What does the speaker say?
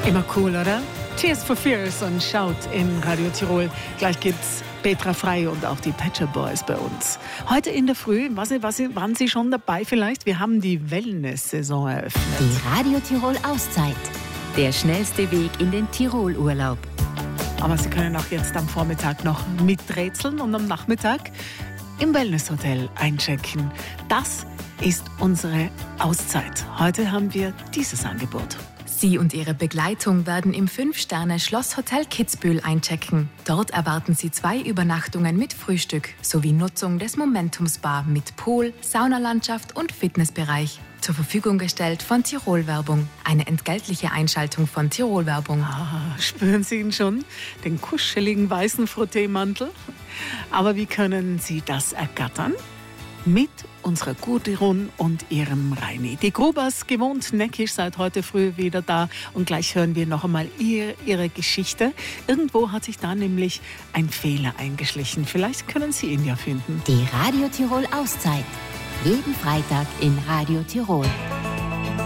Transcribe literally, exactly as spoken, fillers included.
Immer cool, oder? Tears for Fears und Shout in Radio Tirol. Gleich gibt's Petra Frey und auch die Pet Shop Boys bei uns. Heute in der Früh, was, was, waren Sie schon dabei vielleicht? Wir haben die Wellness-Saison eröffnet. Die Radio Tirol Auszeit. Der schnellste Weg in den Tirol-Urlaub. Aber Sie können auch jetzt am Vormittag noch miträtseln und am Nachmittag im Wellnesshotel einchecken. Das ist unsere Auszeit. Heute haben wir dieses Angebot. Sie und Ihre Begleitung werden im fünf-Sterne-Schlosshotel Kitzbühel einchecken. Dort erwarten Sie zwei Übernachtungen mit Frühstück sowie Nutzung des Momentums Bar mit Pool, Saunalandschaft und Fitnessbereich. Zur Verfügung gestellt von Tirol Werbung. Eine entgeltliche Einschaltung von Tirol Werbung. Ah, spüren Sie ihn schon? Den kuscheligen weißen Frotteemantel? Aber wie können Sie das ergattern? Mit unserer Gudrun und ihrem Reini. Die Grubers, gewohnt neckisch, seit heute früh wieder da. Und gleich hören wir noch einmal ihr, ihre Geschichte. Irgendwo hat sich da nämlich ein Fehler eingeschlichen. Vielleicht können Sie ihn ja finden. Die Radio Tirol Auszeit. Jeden Freitag in Radio Tirol.